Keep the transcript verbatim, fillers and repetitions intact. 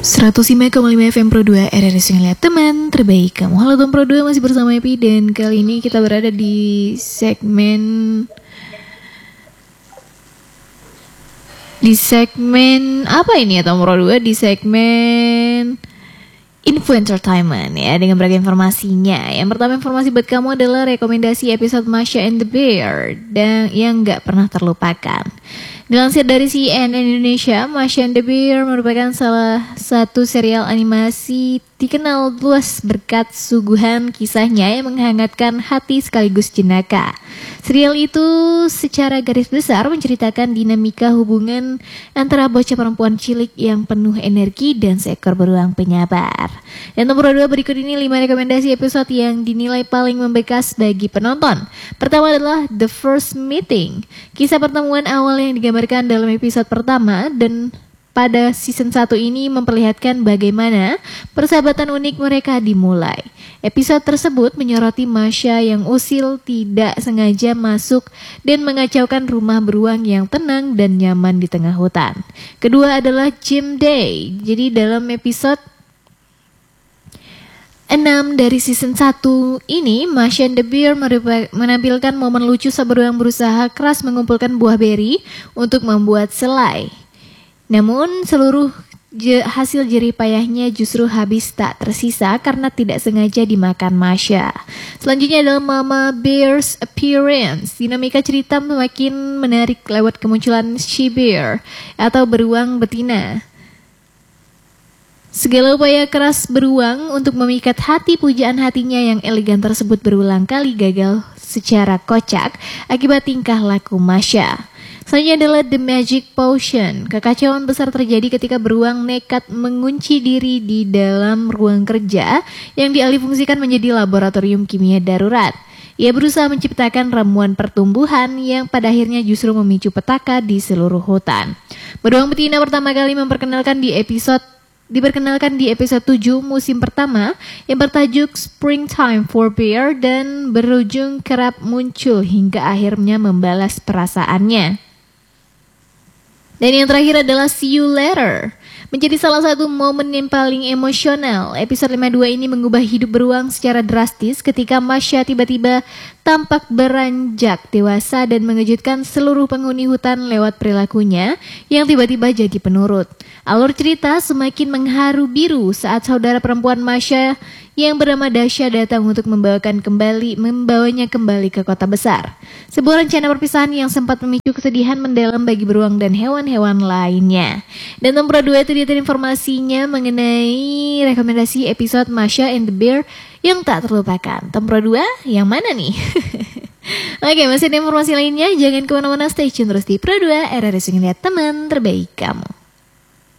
seratus lima koma lima F M Pro dua R R S yang lihat teman terbaik kamu. Halo teman Pro dua, masih bersama Epi dan kali ini kita berada di segmen Di segmen apa ini ya teman Pro dua? Di segmen Info Entertainment ya, dengan beragam informasinya. Yang pertama informasi buat kamu adalah rekomendasi episode Masha and the Bear dan yang gak pernah terlupakan. Dilansir dari C N N Indonesia, Masha and the Bear merupakan salah satu serial animasi dikenal luas berkat suguhan kisahnya yang menghangatkan hati sekaligus jenaka. Serial itu secara garis besar menceritakan dinamika hubungan antara bocah perempuan cilik yang penuh energi dan seekor beruang penyabar. Dan nomor dua berikut ini lima rekomendasi episode yang dinilai paling membekas bagi penonton. Pertama adalah The First Meeting. Kisah pertemuan awal yang digambarkan dalam episode pertama dan pada season satu ini memperlihatkan bagaimana persahabatan unik mereka dimulai. Episode tersebut menyoroti Masha yang usil tidak sengaja masuk dan mengacaukan rumah beruang yang tenang dan nyaman di tengah hutan. Kedua adalah Gym Day. Jadi dalam episode enam dari season satu ini, Masha and the Bear menampilkan momen lucu saat beruang berusaha keras mengumpulkan buah beri untuk membuat selai. Namun seluruh je, hasil jerih payahnya justru habis tak tersisa karena tidak sengaja dimakan Masha. Selanjutnya adalah Mama Bear's Appearance. Dinamika cerita semakin menarik lewat kemunculan She Bear atau beruang betina. Segala upaya keras beruang untuk memikat hati pujaan hatinya yang elegan tersebut berulang kali gagal secara kocak akibat tingkah laku Masha. Selanjutnya adalah The Magic Potion. Kekacauan besar terjadi ketika beruang nekat mengunci diri di dalam ruang kerja yang dialihfungsikan menjadi laboratorium kimia darurat. Ia berusaha menciptakan ramuan pertumbuhan yang pada akhirnya justru memicu petaka di seluruh hutan. Beruang betina pertama kali memperkenalkan di episode Diperkenalkan di episode tujuh musim pertama yang bertajuk Springtime for Bear dan berujung kerap muncul hingga akhirnya membalas perasaannya. Dan yang terakhir adalah See You Later. Menjadi salah satu momen yang paling emosional. Episode lima puluh dua ini mengubah hidup beruang secara drastis ketika Masha tiba-tiba tampak beranjak dewasa dan mengejutkan seluruh penghuni hutan lewat perilakunya yang tiba-tiba jadi penurut. Alur cerita semakin mengharu biru saat saudara perempuan Masha yang bernama Dasha datang untuk membawakan kembali membawanya kembali ke kota besar. Sebuah rencana perpisahan yang sempat memicu kesedihan mendalam bagi beruang dan hewan-hewan lainnya. Dan nomor dua itu dia informasinya mengenai rekomendasi episode Masha and the Bear yang tak terlupakan. Nomor dua yang mana nih? Oke, masih ada informasi lainnya. Jangan kemana-mana, stay tune terus di Pro dua R R S yang lihat teman terbaik kamu.